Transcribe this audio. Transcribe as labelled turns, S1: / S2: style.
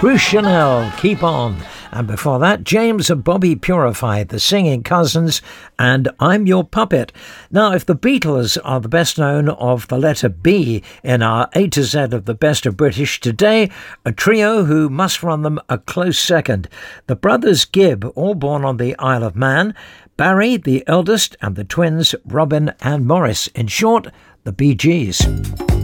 S1: Bruce Chanel, Keep On. And before that, James and Bobby Purify, the Singing Cousins, and I'm Your Puppet. Now, if the Beatles are the best known of the letter B in our A to Z of the best of British today, a trio who must run them a close second. The brothers Gibb, all born on the Isle of Man, Barry, the eldest, and the twins Robin and Morris. In short, the Bee Gees.